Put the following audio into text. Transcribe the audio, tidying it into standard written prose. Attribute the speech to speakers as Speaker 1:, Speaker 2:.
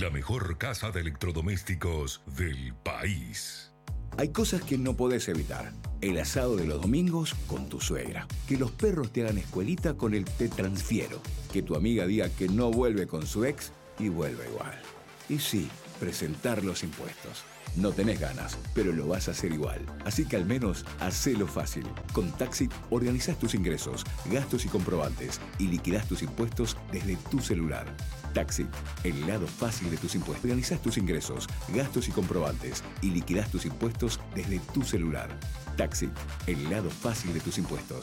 Speaker 1: la mejor casa de electrodomésticos del país.
Speaker 2: Hay cosas que no podés evitar. El asado de los domingos con tu suegra. Que los perros te hagan escuelita con el Te Transfiero. Que tu amiga diga que no vuelve con su ex y vuelve igual. Y sí, presentar los impuestos. No tenés ganas, pero lo vas a hacer igual. Así que al menos hacelo fácil. Con Taxit organizás tus ingresos, gastos y comprobantes y liquidás tus impuestos desde tu celular. Taxit, el lado fácil de tus impuestos. Organizás tus ingresos, gastos y comprobantes y liquidás tus impuestos desde tu celular. Taxit, el lado fácil de tus impuestos.